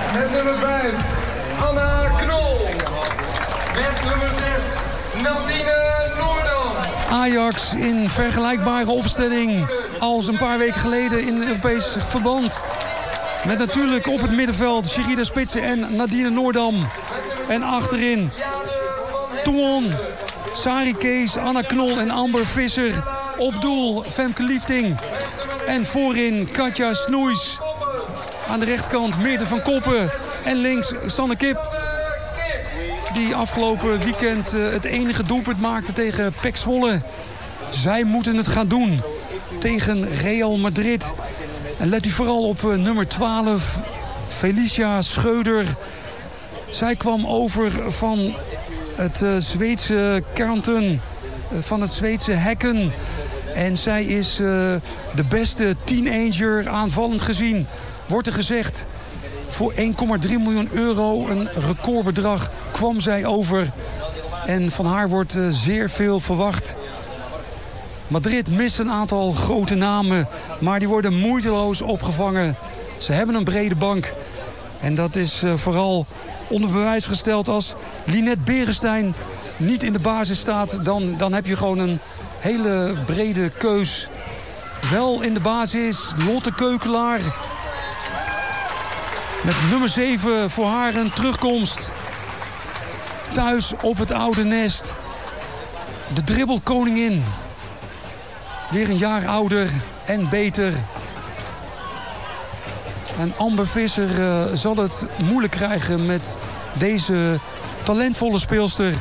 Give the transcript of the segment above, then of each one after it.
Met nummer 5, Anna Knol. Met nummer 6, Nadine Noordam. Ajax in vergelijkbare opstelling als een paar weken geleden in Europees verband. Met natuurlijk op het middenveld Sherida Spitsen en Nadine Noordam. En achterin Toon, Sari Kees, Anna Knol en Amber Visser. Op doel Femke Liefding. En voorin Katja Snoeis. Aan de rechterkant Meerte van Koppen. En links Sanne Kip. Die afgelopen weekend het enige doelpunt maakte tegen PEC Zwolle. Zij moeten het gaan doen tegen Real Madrid. En let u vooral op nummer 12, Felicia Schreuder. Zij kwam over van het Zweedse kanten, van het Zweedse Hekken. En zij is de beste teenager aanvallend gezien, wordt er gezegd. Voor 1,3 miljoen euro, een recordbedrag, kwam zij over. En van haar wordt zeer veel verwacht. Madrid mist een aantal grote namen, maar die worden moeiteloos opgevangen. Ze hebben een brede bank. En dat is vooral onder bewijs gesteld als Linette Berenstein niet in de basis staat. Dan heb je gewoon een hele brede keus. Wel in de basis Lotte Keukelaar. Met nummer 7 voor haar een terugkomst. Thuis op het oude nest. De dribbelkoningin. Weer een jaar ouder en beter. En Amber Visser zal het moeilijk krijgen met deze talentvolle speelster.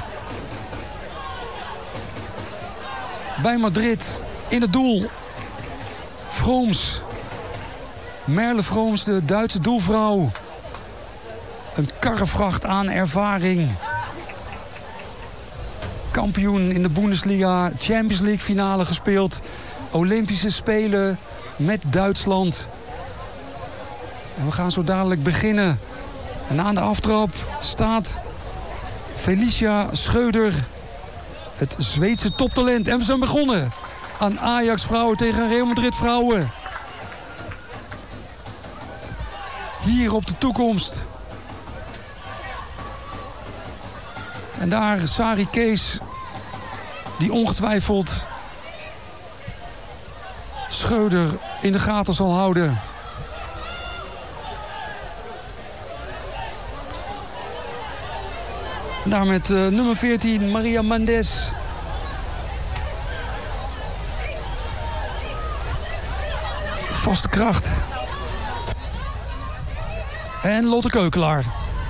Bij Madrid in het doel. Vrooms. Merle Vrooms, de Duitse doelvrouw. Een karrevracht aan ervaring. Kampioen in de Bundesliga, Champions League finale gespeeld. Olympische Spelen met Duitsland. En we gaan zo dadelijk beginnen. En aan de aftrap staat Felicia Schreuder. Het Zweedse toptalent. En we zijn begonnen aan Ajax vrouwen tegen Real Madrid vrouwen. Hier op de toekomst. En daar Sari Kees, die ongetwijfeld Schreuder in de gaten zal houden. En daar met nummer 14 Maria Mendes. Vaste kracht. En Lotte Keukelaar.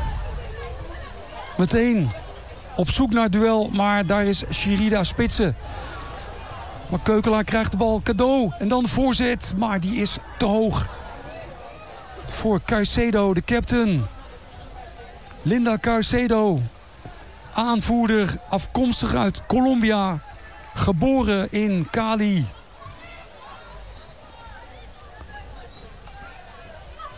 Meteen op zoek naar het duel, maar daar is Sherida Spitsen. Maar Keukelaar krijgt de bal cadeau. En dan de voorzet, maar die is te hoog. Voor Caicedo, de captain. Linda Caicedo. Aanvoerder, afkomstig uit Colombia. Geboren in Cali.